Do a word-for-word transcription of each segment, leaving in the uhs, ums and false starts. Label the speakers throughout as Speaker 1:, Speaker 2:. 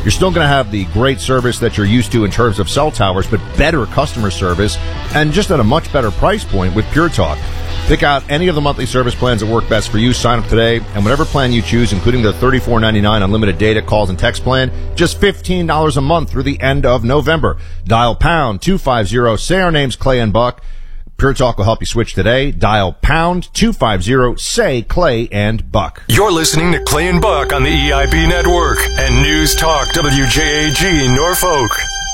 Speaker 1: You're still going to have the great service that you're used to in terms of cell towers, but better customer service and just at a much better price point with Pure Talk. Pick out any of the monthly service plans that work best for you. Sign up today, and whatever plan you choose, including the thirty-four ninety-nine unlimited data, calls, and text plan, just fifteen dollars a month through the end of November. Dial pound two fifty, say our name's Clay and Buck. Pure Talk will help you switch today. Dial pound two fifty, say Clay and Buck.
Speaker 2: You're listening to Clay and Buck on the E I B Network and News Talk W J A G Norfolk.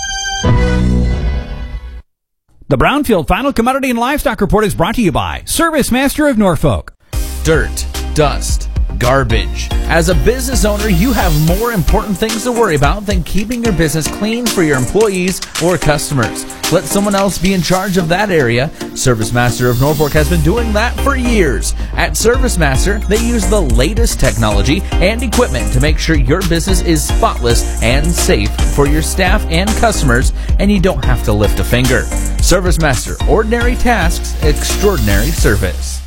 Speaker 3: The Brownfield Final Commodity and Livestock Report is brought to you by Service Master of Norfolk.
Speaker 4: Dirt, dust, garbage. As a business owner, you have more important things to worry about than keeping your business clean for your employees or customers. Let someone else be in charge of that area. Service Master of Norfolk has been doing that for years. At Service Master, they use the latest technology and equipment to make sure your business is spotless and safe for your staff and customers, and you don't have to lift a finger. Service Master, ordinary tasks, extraordinary service.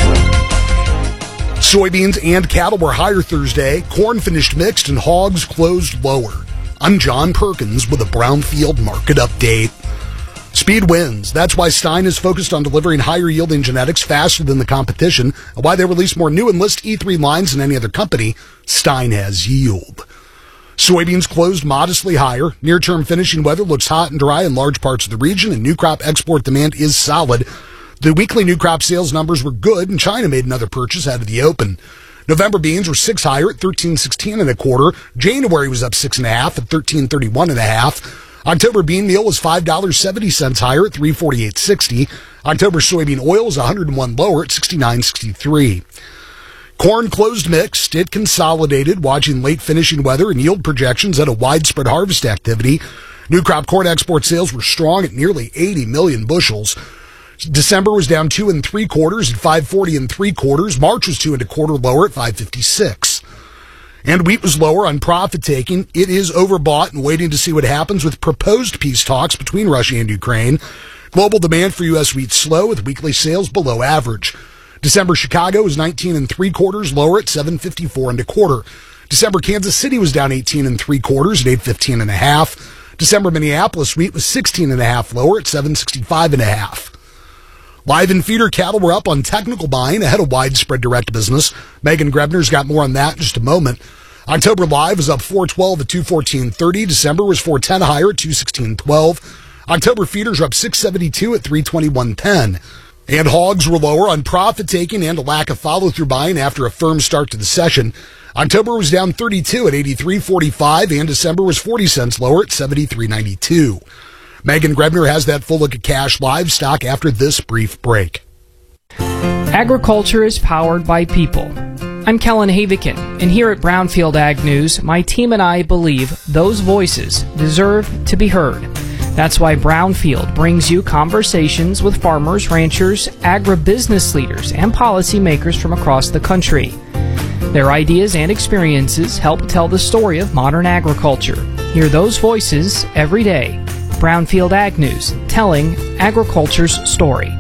Speaker 5: Soybeans and cattle were higher Thursday. Corn finished mixed and hogs closed lower. I'm John Perkins with a Brownfield market update. Speed wins. That's why Stein is focused on delivering higher yielding genetics faster than the competition, and why they release more new Enlist E three lines than any other company. Stein has yield. Soybeans closed modestly higher. Near-term finishing weather looks hot and dry in large parts of the region, and new crop export demand is solid. The weekly new crop sales numbers were good, and China made another purchase out of the open. November beans were six higher at thirteen sixteen and a quarter. January was up six and a half at thirteen thirty-one and a half. October bean meal was five dollars and seventy cents higher at three forty-eight sixty. October soybean oil was one hundred one lower at sixty-nine sixty-three. Corn closed mixed. It consolidated, watching late finishing weather and yield projections at a widespread harvest activity. New crop corn export sales were strong at nearly eighty million bushels. December was down two and three quarters at five forty and three quarters. March was two and a quarter lower at five fifty-six. And wheat was lower on profit taking. It is overbought and waiting to see what happens with proposed peace talks between Russia and Ukraine. Global demand for U S wheat slow with weekly sales below average. December Chicago was nineteen and three quarters lower at seven fifty-four and a quarter. December Kansas City was down eighteen and three quarters at eight fifteen and a half. December Minneapolis wheat was sixteen and a half lower at seven sixty-five and a half. Live and feeder cattle were up on technical buying ahead of widespread direct business. Megan Grebner's got more on that in just a moment. October live was up four twelve at two fourteen thirty. December was four ten higher at two sixteen twelve. October feeders are up six seventy-two at three twenty-one ten. And hogs were lower on profit taking and a lack of follow-through buying after a firm start to the session. October was down thirty-two at eighty-three forty-five, and December was forty cents lower at seventy-three ninety-two. Megan Grebner has that full look at cash livestock after this brief break.
Speaker 6: Agriculture is powered by people. I'm Kellen Havikin, and here at Brownfield Ag News, my team and I believe those voices deserve to be heard. That's why Brownfield brings you conversations with farmers, ranchers, agribusiness leaders, and policymakers from across the country. Their ideas and experiences help tell the story of modern agriculture. Hear those voices every day. Brownfield Ag News, telling agriculture's story.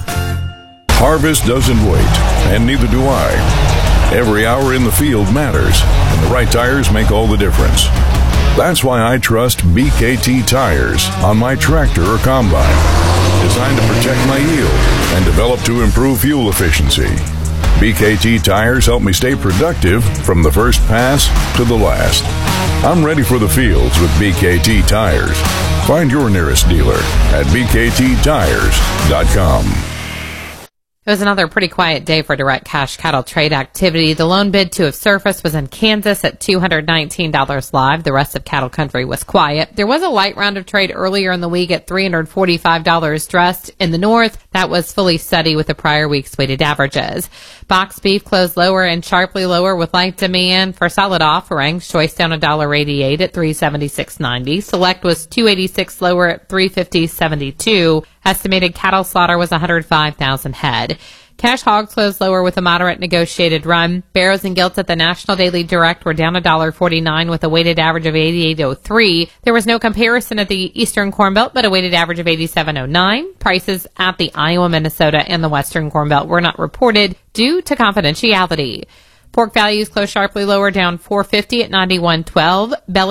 Speaker 7: Harvest doesn't wait, and neither do I. Every hour in the field matters, and the right tires make all the difference. That's why I trust B K T tires on my tractor or combine, designed to protect my yield and developed to improve fuel efficiency. B K T tires help me stay productive from the first pass to the last. I'm ready for the fields with B K T tires. Find your nearest dealer at b k t tires dot com.
Speaker 8: It was another pretty quiet day for direct cash cattle trade activity. The lone bid to have surfaced was in Kansas at two hundred nineteen dollars live. The rest of cattle country was quiet. There was a light round of trade earlier in the week at three hundred forty-five dollars dressed in the north. That was fully steady with the prior week's weighted averages. Box beef closed lower and sharply lower with light demand for solid offerings. Choice down one dollar eighty-eight at three seventy-six ninety. Select was two eighty-six lower at three fifty seventy-two. Estimated cattle slaughter was one hundred five thousand head. Cash hogs closed lower with a moderate negotiated run. Barrows and gilts at the National Daily Direct were down one dollar forty-nine with a weighted average of eighty-eight oh three. There was no comparison at the Eastern Corn Belt, but a weighted average of eighty-seven oh nine. Prices at the Iowa, Minnesota, and the Western Corn Belt were not reported due to confidentiality. Pork values closed sharply lower, down four fifty at ninety-one twelve. Belly